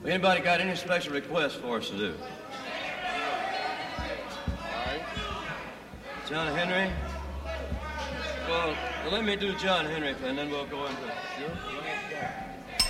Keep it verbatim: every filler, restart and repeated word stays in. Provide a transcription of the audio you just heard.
Anybody got any special requests for us to do? All right. John Henry? Well, let me do John Henry, and then we'll go into it. Sure.